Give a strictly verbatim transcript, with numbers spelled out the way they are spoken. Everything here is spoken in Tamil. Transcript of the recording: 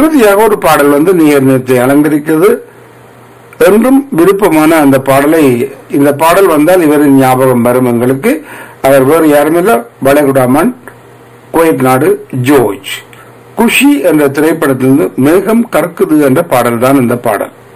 இறுதியாக ஒரு பாடல் வந்து நீர் நேர்த்தை அலங்கரிக்கிறது. என்றும் விருப்பமான அந்த பாடலை, இந்த பாடல் வந்தால் இவரின் ஞாபகம் வரும் எங்களுக்கு. அவர் வேறு யாருமில்ல, வளைகுடாமன், குவைத் நாடு, ஜோர்ஜ். குஷி என்ற திரைப்படத்திலிருந்து மேகம் கறக்குது என்ற பாடல் தான் இந்த பாடல்.